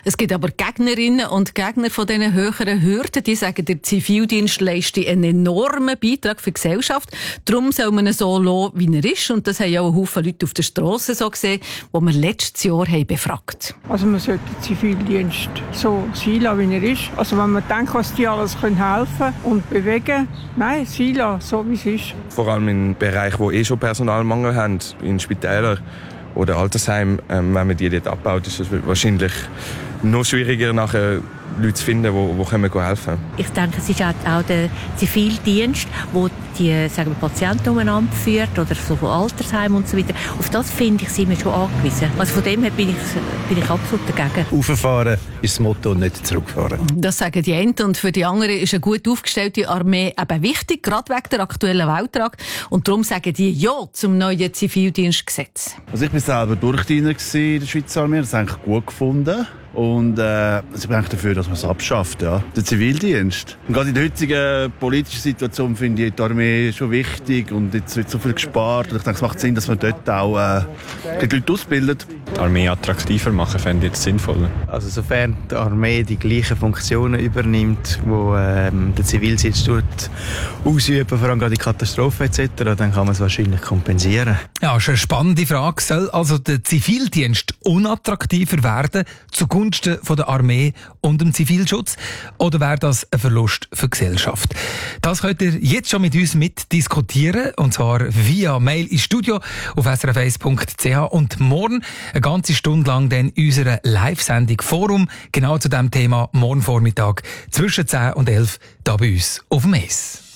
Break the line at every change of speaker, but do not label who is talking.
Es gibt aber Gegnerinnen und Gegner von diesen höheren Hürden, die sagen, der Zivildienst leistet einen enormen Beitrag für die Gesellschaft. Darum soll man ihn so lassen, wie er ist. Und das haben ja auch ein Haufen Leute auf der Strasse so gesehen, die wir letztes Jahr haben befragt.
Also man sollte den Zivildienst so sein lassen, wie er ist. Also wenn man denkt, was die alles helfen können und bewegen, nein, sein lassen, so wie es ist.
Vor allem in Bereichen, wo schon Personalmangel haben, in Spitälern oder Altersheimen, wenn man die dort abbaut, ist es wahrscheinlich noch schwieriger, nachher Leute zu finden, die helfen können.
Ich denke, es ist auch der Zivildienst, der die Patienten umeinander führt oder so von Altersheimen und so weiter. Auf das, finde ich, sind wir schon angewiesen. Also von dem her bin ich absolut dagegen.
Rauffahren ist das Motto, nicht zurückfahren.
Das sagen die einen, und für die anderen ist eine gut aufgestellte Armee eben wichtig, gerade wegen der aktuellen Weltlage. Und darum sagen die Ja zum neuen Zivildienstgesetz.
Also ich war selber Durchdiener in der Schweizer Armee, das habe ich eigentlich gut gefunden. Und ich bin eigentlich dafür, dass man es abschafft, ja. Der Zivildienst. Und gerade in der heutigen politischen Situation finde ich die Armee schon wichtig und jetzt wird so viel gespart. Und ich denke, es macht Sinn, dass man dort auch die Leute ausbildet.
Die Armee attraktiver machen, fände ich jetzt sinnvoller.
Also sofern die Armee die gleichen Funktionen übernimmt, die der Zivildienst ausüben, vor allem gerade die Katastrophen etc., dann kann man es wahrscheinlich kompensieren.
Ja, ist eine spannende Frage. Soll also der Zivildienst unattraktiver werden zugunsten von der Armee und dem Zivilschutz? Oder wäre das ein Verlust für die Gesellschaft? Das könnt ihr jetzt schon mit uns mitdiskutieren, und zwar via Mail ins Studio auf srf1.ch und morgen eine ganze Stunde lang dann in unserer Live-Sendung Forum, genau zu diesem Thema, morgen Vormittag zwischen 10 und 11 da bei uns auf dem Mess.